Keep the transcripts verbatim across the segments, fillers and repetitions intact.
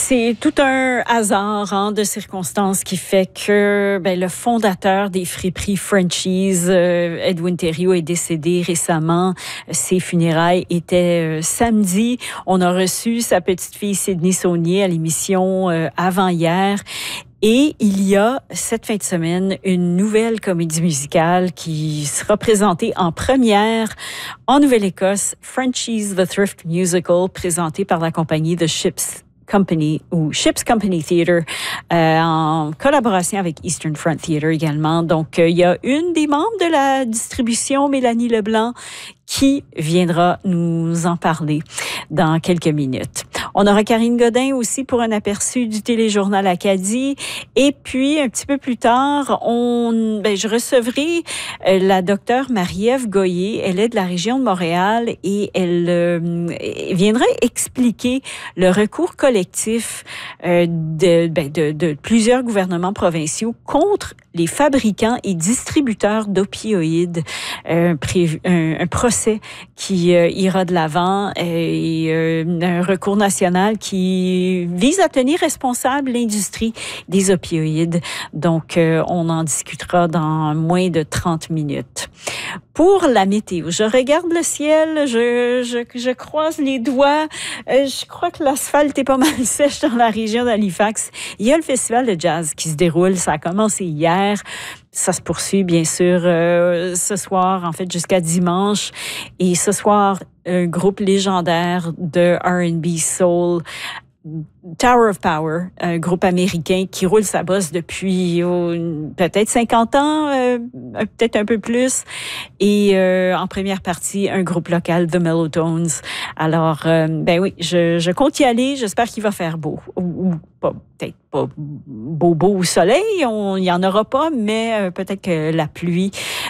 C'est tout un hasard hein, de circonstances qui fait que ben, le fondateur des friperies Frenchies, euh, Edwin Thériault, est décédé récemment. Ses funérailles étaient euh, samedi. On a reçu sa petite-fille Sydney Saunier à l'émission euh, avant-hier. Et il y a cette fin de semaine une nouvelle comédie musicale qui sera présentée en première en Nouvelle-Écosse, Frenchies The Thrift Musical, présentée par la compagnie The Ships Company ou Ships Company Theatre euh, en collaboration avec Eastern Front Theatre également. Donc, euh, il y a une des membres de la distribution, Mélanie Leblanc, qui viendra nous en parler dans quelques minutes. On aura Karine Godin aussi pour un aperçu du téléjournal Acadie. Et puis, un petit peu plus tard, on, ben, je recevrai euh, la docteure Marie-Ève Goyer. Elle est de la région de Montréal et elle euh, viendra expliquer le recours collectif euh, de, ben, de, de plusieurs gouvernements provinciaux contre les fabricants et distributeurs d'opioïdes. Euh, prévu, un, un procès qui euh, ira de l'avant et euh, un recours national qui vise à tenir responsable l'industrie des opioïdes. Donc, euh, on en discutera dans moins de trente minutes. Pour la météo, je regarde le ciel, je, je, je croise les doigts. Euh, je crois que l'asphalte est pas mal sèche dans la région d'Halifax. Il y a le festival de jazz qui se déroule. Ça a commencé hier. Ça se poursuit, bien sûr, euh, ce soir, en fait, jusqu'à dimanche. Et ce soir, un groupe légendaire de R and B soul, Tower of Power, un groupe américain qui roule sa bosse depuis oh, peut-être cinquante ans, euh, peut-être un peu plus. Et euh, en première partie, un groupe local, The Mellotones. Alors, euh, ben oui, je, je compte y aller. J'espère qu'il va faire beau. Ou, ou pas, peut-être pas beau, beau au soleil. Il n'y en aura pas, mais euh, peut-être que la pluie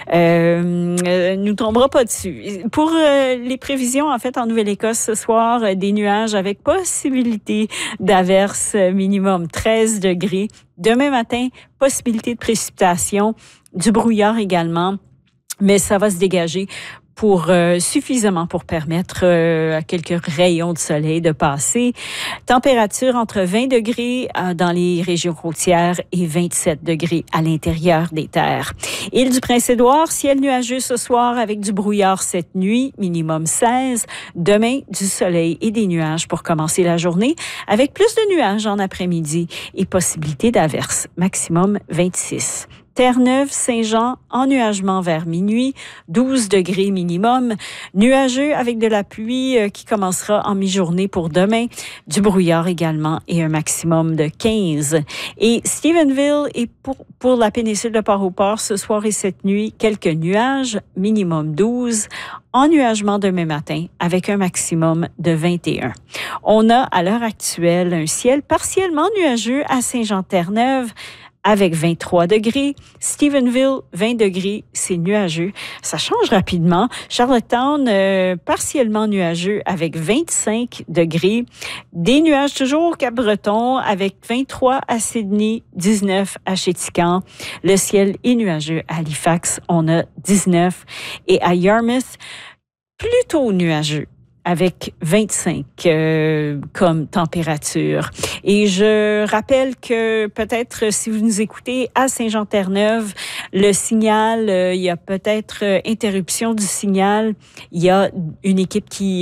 euh, euh, nous tombera pas dessus. Pour euh, les prévisions, en fait, en Nouvelle-Écosse, ce soir, euh, des nuages avec possibilité d'averses, minimum treize degrés. Demain matin, possibilité de précipitation, du brouillard également, mais ça va se dégager pour euh, suffisamment pour permettre euh, à quelques rayons de soleil de passer. Température entre vingt degrés euh, dans les régions côtières et vingt-sept degrés à l'intérieur des terres. Île du Prince-Édouard, ciel nuageux ce soir avec du brouillard cette nuit, minimum seize. Demain, du soleil et des nuages pour commencer la journée, avec plus de nuages en après-midi et possibilité d'averses, maximum vingt-six. Terre-Neuve, Saint-Jean, ennuagement vers minuit, douze degrés minimum. Nuageux avec de la pluie euh, qui commencera en mi-journée pour demain. Du brouillard également et un maximum de quinze. Et Stephenville et pour, pour la péninsule de Port-au-Port, ce soir et cette nuit, quelques nuages, minimum douze. Ennuagement demain matin avec un maximum de vingt et un. On a à l'heure actuelle un ciel partiellement nuageux à Saint-Jean-Terre-Neuve, avec vingt-trois degrés. Stephenville, vingt degrés, c'est nuageux. Ça change rapidement. Charlottetown, euh, partiellement nuageux avec vingt-cinq degrés. Des nuages toujours au Cap-Breton avec vingt-trois à Sydney, dix-neuf à Chéticamp. Le ciel est nuageux à Halifax, on a dix-neuf. Et à Yarmouth, plutôt nuageux, avec vingt-cinq euh, comme température. Et je rappelle que peut-être si vous nous écoutez à Saint-Jean-Terre-Neuve, le signal, euh, il y a peut-être euh, interruption du signal. Il y a une équipe qui